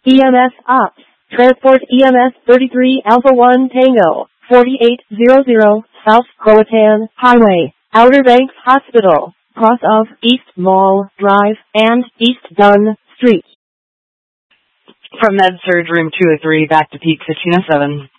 EMS Ops. Transport EMS 33 Alpha 1 Tango, 4800 South Croatan Highway, Outer Banks Hospital, cross of East Mall Drive and East Dunn Street. From Med Surg Room 203 back to Peak 1507.